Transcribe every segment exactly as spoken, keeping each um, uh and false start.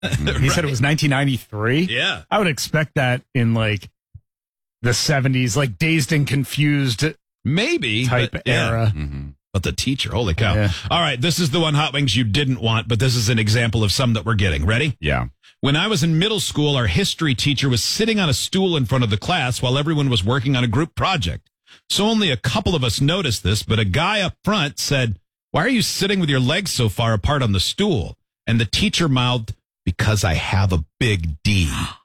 He Right. said it was nineteen ninety-three. Yeah. I would expect that in like the seventies, like Dazed and Confused Maybe. type but, yeah. era. Mm-hmm. But the teacher, holy cow. Yeah. All right, this is the one, Hot Wings, you didn't want, but this is an example of some that we're getting. Ready? Yeah. When I was in middle school, our history teacher was sitting on a stool in front of the class while everyone was working on a group project. So only a couple of us noticed this, but a guy up front said, "Why are you sitting with your legs so far apart on the stool?" And the teacher mouthed, "Because I have a big D."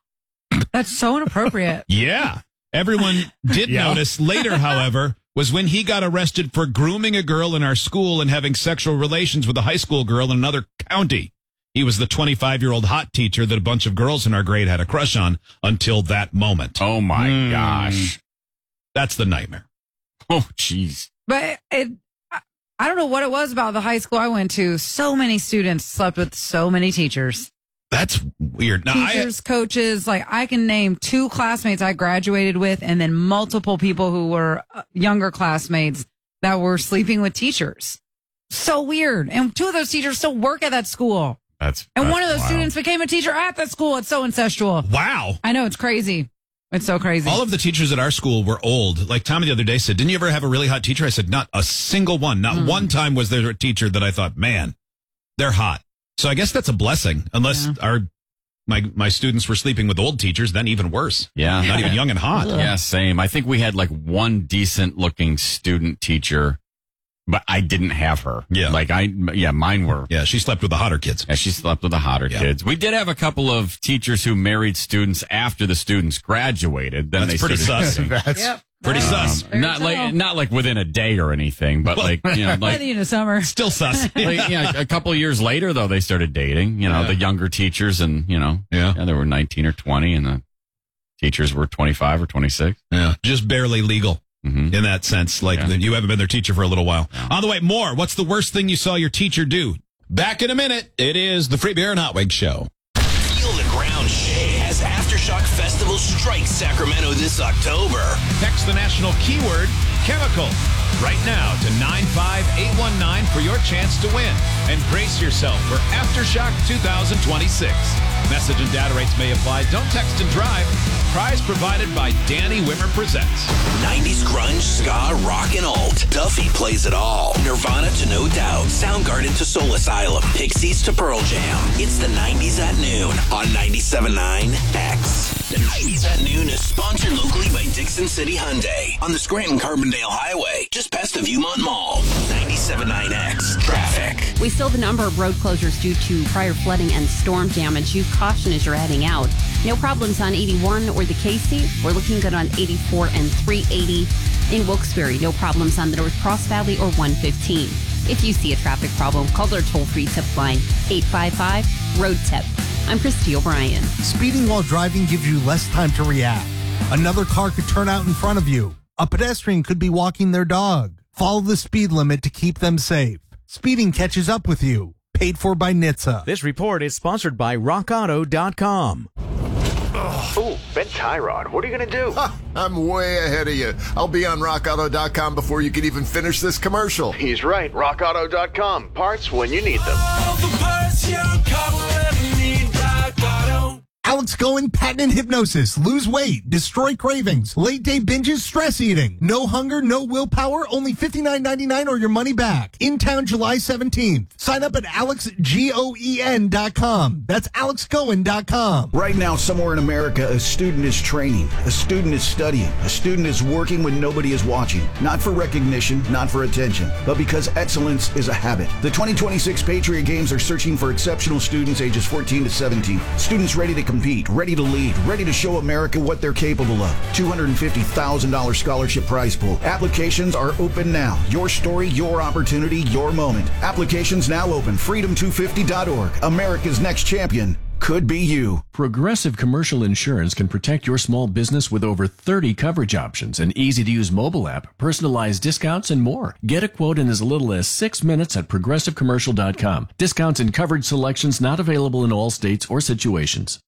That's so inappropriate. Yeah. Everyone did Yeah. notice later, however, was when he got arrested for grooming a girl in our school and having sexual relations with a high school girl in another county. He was the twenty-five-year-old hot teacher that a bunch of girls in our grade had a crush on until that moment. Oh, my Mm. gosh. That's the nightmare. Oh, jeez. But it, I- I don't know what it was about the high school I went to. So many students slept with so many teachers. That's weird. Now, I, Teachers, coaches, like I can name two classmates I graduated with and then multiple people who were uh, younger classmates that were sleeping with teachers. So weird. And two of those teachers still work at that school. That's And that's one of those wild. students became a teacher at that school. It's so incestual. wow. I know, it's crazy. It's so crazy. All of the teachers at our school were old. Like Tommy the other day said, "Didn't you ever have a really hot teacher?" I said, "Not a single one. Not Mm. one time was there a teacher that I thought, man, they're hot." So I guess that's a blessing, unless Yeah. our my my students were sleeping with old teachers, then even worse. Yeah. Not even young and hot. Yeah, same. I think we had like one decent looking student teacher, but I didn't have her. Yeah. Like I, yeah, mine were. Yeah, she slept with the hotter kids. Yeah, she slept with the hotter Yeah. kids. We did have a couple of teachers who married students after the students graduated. Then That's they pretty started sus. dating. That's Yep. Pretty Right. sus. Very Not so. like not like within a day or anything, but like you know, By like, the end of summer. Still sus. like yeah, a couple of years later though they started dating. You know, Yeah. the younger teachers, and you know, Yeah. they were nineteen or twenty, and the teachers were twenty five or twenty six. Yeah, just barely legal Mm-hmm. in that sense. Like Yeah. you haven't been their teacher for a little while. On the way, more. What's the worst thing you saw your teacher do? Back in a minute. It is the Free Beer and Hot Wings Show. Feel the ground shake as Aftershock Festival strikes Sacramento this October. Text the national keyword chemical right now to nine five eight one nine for your chance to win. And brace yourself for Aftershock twenty twenty-six. Message and data rates may apply. Don't text and drive. Prize provided by Danny Wimmer Presents. nineties grunge, ska, rock, and alt. Duffy plays it all. Nirvana to No Doubt. Soundgarden to Soul Asylum. Pixies to Pearl Jam. It's the nineties at noon on ninety-seven point nine X. The nineties at noon is sponsored locally by Dixon City Hyundai on the Scranton-Carbondale Highway, just past the Viewmont Mall. ninety-seven point nine X. Traffic. We still have a number of road closures due to prior flooding and storm damage. Use caution as you're heading out. No problems on eighty-one or the Casey. We're looking good on eighty-four and three eighty. In Wilkes-Barre, no problems on the North Cross Valley or one fifteen. If you see a traffic problem, call our toll-free tip line, eight five five, road tip. I'm Christy O'Brien. Speeding while driving gives you less time to react. Another car could turn out in front of you. A pedestrian could be walking their dog. Follow the speed limit to keep them safe. Speeding catches up with you. Paid for by N H T S A. This report is sponsored by rock auto dot com. Oh, Ben Tyrod, what are you going to do? I'm way ahead of you. I'll be on rock auto dot com before you can even finish this commercial. He's right, rock auto dot com. Parts when you need them. All the parts your car will ever need, Rock Auto. Alex Goen, patent hypnosis, lose weight, destroy cravings, late day binges, stress eating, no hunger, no willpower, only fifty-nine ninety-nine or your money back. In town July seventeenth. Sign up at alex goen dot com. That's alex goen dot com. Right now, somewhere in America, a student is training, a student is studying, a student is working when nobody is watching. Not for recognition, not for attention, but because excellence is a habit. The twenty twenty-six Patriot Games are searching for exceptional students ages fourteen to seventeen. Students ready to compete, ready to lead, ready to show America what they're capable of. two hundred fifty thousand dollars scholarship prize pool. Applications are open now. Your story, your opportunity, your moment. Applications now open. freedom two fifty dot org. America's next champion could be you. Progressive Commercial Insurance can protect your small business with over thirty coverage options, an easy-to-use mobile app, personalized discounts, and more. Get a quote in as little as six minutes at progressive commercial dot com. Discounts and coverage selections not available in all states or situations.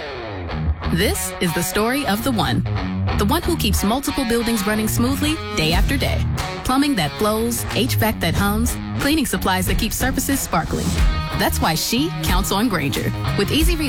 This is the story of the one. The one who keeps multiple buildings running smoothly day after day. Plumbing that flows, H V A C that hums, cleaning supplies that keep surfaces sparkling. That's why she counts on Grainger. With easy